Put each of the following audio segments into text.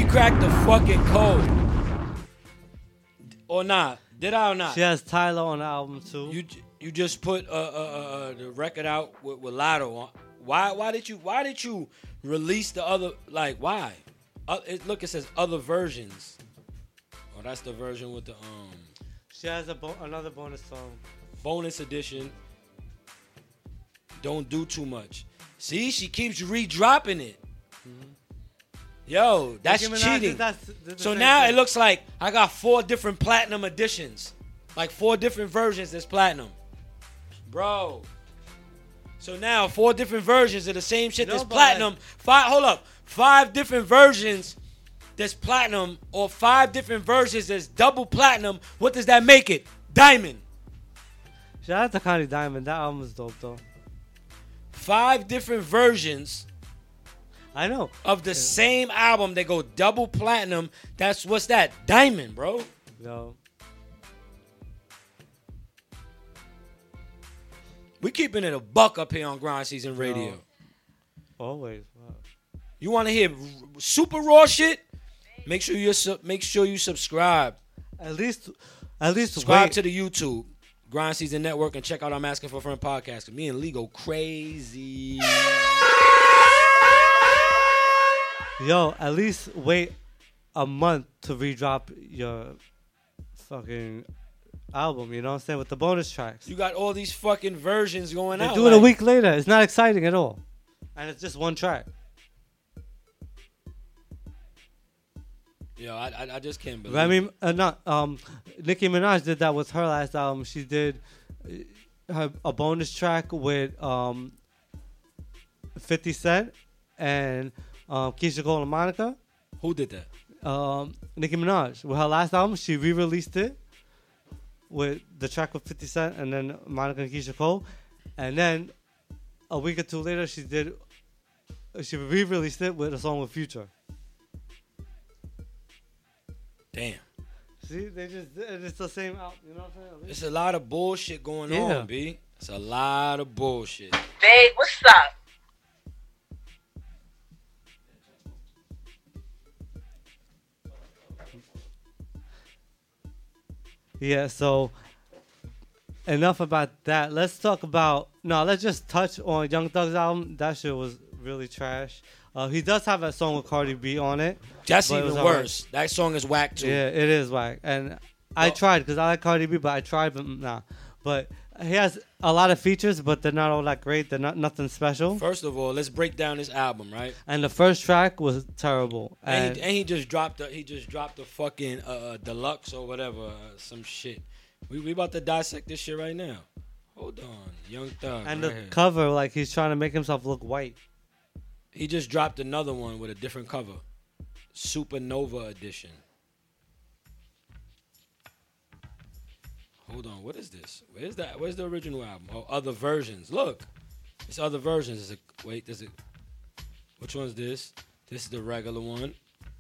cracked the fucking code. Or not? Did I or not? She has Tyler on the album too. You just put the record out with Lotto on. Why did you release the other, like, why? Look, it says other versions. Oh, that's the version with the She has another bonus song. Bonus edition. Don't do too much. See, she keeps redropping it. Mm-hmm. Yo, that's cheating. So now it looks like I got 4 different platinum editions. Like 4 different versions that's platinum. Bro. So now 4 different versions of the same shit that's platinum. 5 different versions that's platinum, or 5 different versions that's double platinum. What does that make it? Diamond. Shout out to Connie Diamond. That album is dope though. 5 different versions. I know. Of the same album, they go double platinum. What's that? Diamond, bro. No. We keeping it a buck up here on Grind Season Radio. Always. Wow. You want to hear super raw shit? Make sure you subscribe. At least subscribe to the YouTube Grind Season Network and check out our Asking for a Friend podcast. Cause me and Lee go crazy. Yo, at least wait a month to redrop your fucking album, you know what I'm saying? With the bonus tracks. You got all these fucking versions going out. They do it a week later. It's not exciting at all. And it's just one track. Yo, I just can't believe it. I mean, Nicki Minaj did that with her last album. She did a bonus track with 50 Cent and Keisha Cole and Monica. Who did that? Nicki Minaj. With her last album, she re-released it with the track with 50 Cent and then Monica and Keisha Cole. And then a week or 2 later, she re-released it with a song with Future. Damn. See, it's the same album. You know what I'm saying? It's a lot of bullshit going on, B. It's a lot of bullshit. Babe, what's up? Yeah, so enough about that. Let's just touch on Young Thug's album. That shit was really trash. He does have a song with Cardi B on it. That's even worse. That song is whack too. Yeah, it is whack. And I tried because I like Cardi B, but I tried, but nah. But he has a lot of features, but they're not all that great. They're not nothing special. First of all, let's break down this album, right? And the first track was terrible. And he just dropped the fucking deluxe or whatever, some shit. We about to dissect this shit right now. Hold on, Young Thug. And the cover, like he's trying to make himself look white. He just dropped another one with a different cover. Supernova edition. Hold on, what is this? Where's that? Where's the original album? Oh, other versions. Look, it's other versions. Which one's this? This is the regular one.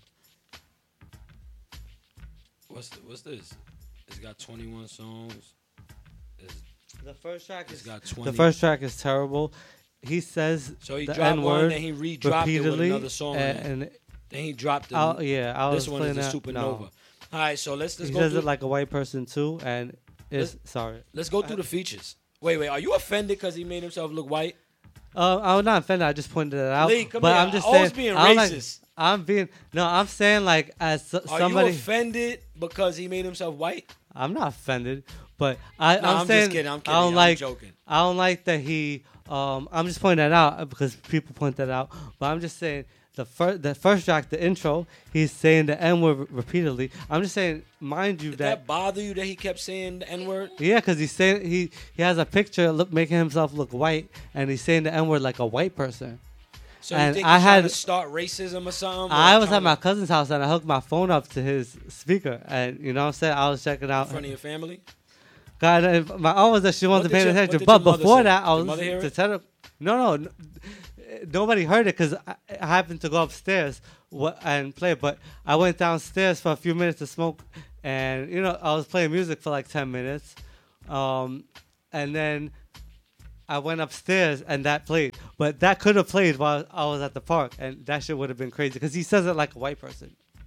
What's this? It's got 21 songs. The first track is got 20. The first track is terrible. He says so he the dropped N-word one, then he redropped it with another song. And then he dropped this one is the Supernova. No. All right, so let's he go. He does it like a white person too, and sorry. Let's go through the features. Wait, are you offended because he made himself look white? I was not offended. I just pointed it out. Lee, come but here. I'm just always saying, being racist. I'm saying like as somebody. Are you offended because he made himself white? I'm not offended, but I'm saying just kidding. I'm kidding. I'm joking. I don't like that he. I'm just pointing that out because people point that out. But I'm just saying the first track, the intro, he's saying the N-word repeatedly. I'm just saying, mind you, Did that bother you that he kept saying the N-word? Yeah, because he's saying he has a picture making himself look white, and he's saying the N-word like a white person. So you think he's trying to start racism or something? I was at my cousin's house and I hooked my phone up to his speaker, and you know what I'm saying? I was checking out. In front of your family? God, my aunt was that she wasn't paying attention. But before that, I was to tell her. No, nobody heard it because I happened to go upstairs and play. But I went downstairs for a few minutes to smoke, and I was playing music for like 10 minutes, and then I went upstairs and that played. But that could have played while I was at the park, and that shit would have been crazy because he says it like a white person.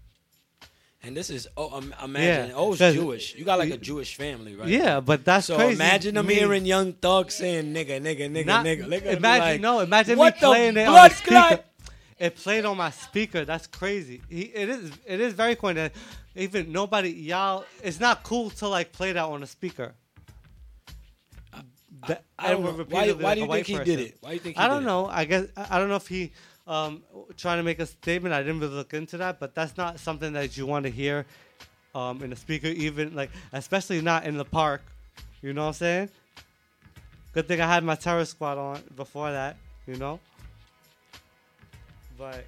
And this is, imagine, O's Jewish. You got like a Jewish family, right? Yeah, but that's crazy. So imagine them hearing Young Thug saying nigga. Imagine me playing it on a speaker. It played on my speaker. That's crazy. It is very corny. Even nobody, y'all, it's not cool to like play that on a speaker. I don't know. Why do you think he did it? Why do you think he did it? I don't know. I guess I don't know if he trying to make a statement. I didn't really look into that, but that's not something that you want to hear in a speaker, even like especially not in the park. You know what I'm saying? Good thing I had my Terror Squad on before that. You know, but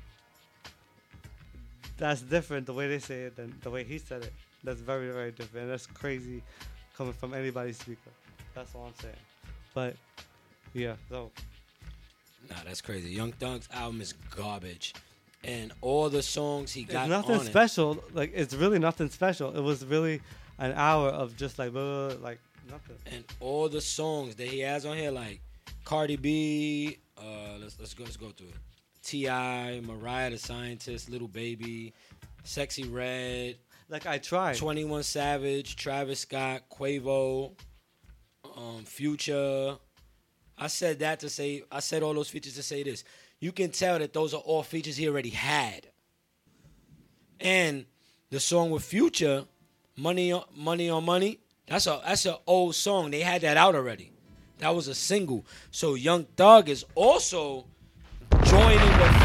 that's different the way they say it than the way he said it. That's very, very different. That's crazy coming from anybody's speaker. That's all I'm saying. But yeah, so. Nah, that's crazy. Young Thug's album is garbage. And all the songs he got nothing special. Like, it's really nothing special. It was really an hour of just like nothing. And all the songs that he has on here, like Cardi B, let's go through it. T.I., Mariah the Scientist, Lil Baby, Sexy Red. Like, I tried. 21 Savage, Travis Scott, Quavo, Future. I said all those features to say this. You can tell that those are all features he already had. And the song with Future, Money on Money, that's an old song. They had that out already. That was a single. So Young Thug is also joining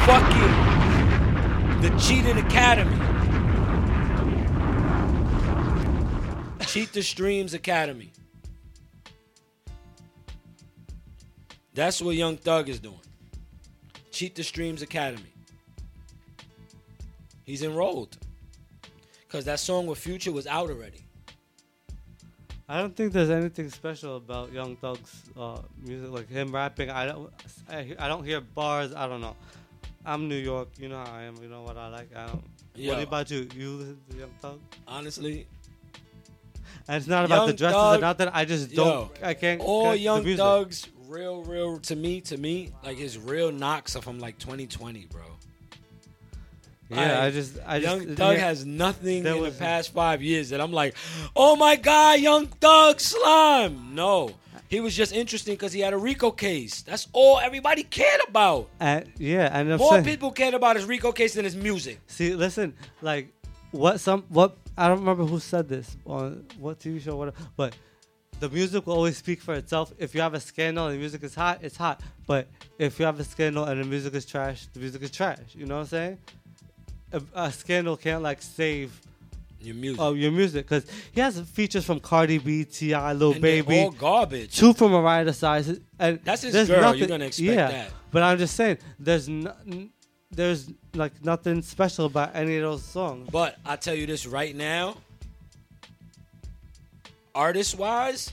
the Cheating Academy. Cheat the Streams Academy. That's what Young Thug is doing. Cheat the Streams Academy. He's enrolled. Because that song with Future was out already. I don't think there's anything special about Young Thug's music, like him rapping. I don't hear bars. I don't know. I'm New York. You know how I am. You know what I like. What about you? You listen to Young Thug? Honestly. And it's not about the dresses or nothing. I just don't. I can't. All Young Thug's real to me, like his real knocks are from like 2020, bro. Yeah, Young Thug has nothing in the past 5 years that I'm like, oh my God, Young Thug slime. No, he was just interesting because he had a RICO case. That's all everybody cared about. And more people cared about his RICO case than his music. See, listen, like what I don't remember who said this on what TV show, whatever, but the music will always speak for itself. If you have a scandal and the music is hot, it's hot. But if you have a scandal and the music is trash, the music is trash. You know what I'm saying? A scandal can't like save your music. Oh, your music, because he has features from Cardi B, T.I., Lil Baby. They're all garbage. 2 from Mariah the Scientist, and that's his girl. You're gonna expect that. But I'm just saying, there's like nothing special about any of those songs. But I tell you this right now, artist-wise,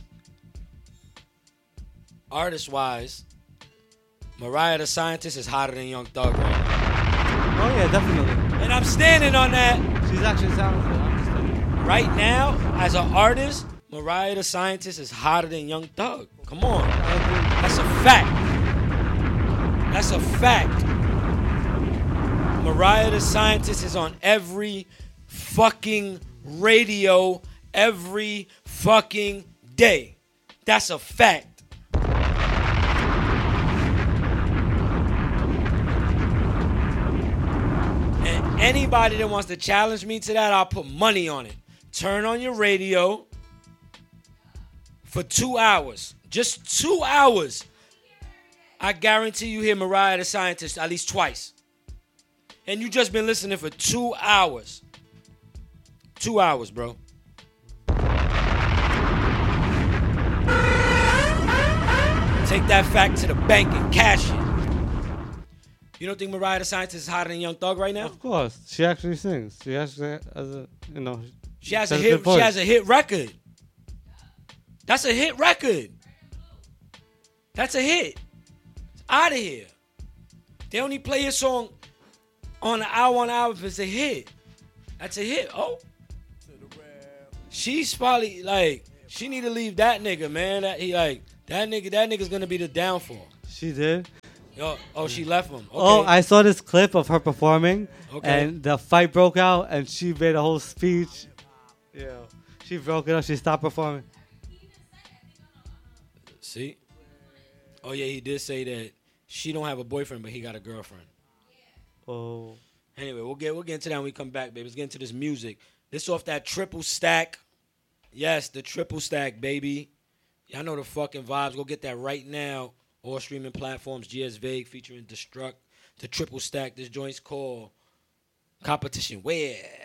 Mariah the Scientist is hotter than Young Thug right now. Oh yeah, definitely. And I'm standing on that. She's actually talented. I'm just saying. Right now, as an artist, Mariah the Scientist is hotter than Young Thug. Come on. That's a fact. That's a fact. Mariah the Scientist is on every fucking radio every fucking day. That's a fact. And anybody that wants to challenge me to that, I'll put money on it. Turn on your radio for 2 hours. Just 2 hours. I guarantee you hear Mariah the Scientist at least twice. And you just been listening for 2 hours. 2 hours, bro. Take that fact to the bank and cash it. You don't think Mariah the Scientist is hotter than Young Thug right now? Of course. She actually sings. She actually has a, She has a hit. She has a hit record. That's a hit record. That's a hit. It's out of here. They only play your song on an hour if it's a hit. That's a hit. Oh. She's probably like, she need to leave that nigga, man. That nigga's gonna be the downfall. She did. She left him. Okay. Oh, I saw this clip of her performing, okay. and the fight broke out, and she made a whole speech. Yeah, she broke it up. She stopped performing. See? Oh yeah, he did say that she don't have a boyfriend, but he got a girlfriend. Oh. Anyway, we'll get into that when we come back, baby. Let's get into this music. This off that triple stack. Yes, the triple stack, baby. Y'all know the fucking vibes. Go get that right now. All streaming platforms. GS Vague featuring Destruct. The triple stack. This joint's called Competition Where?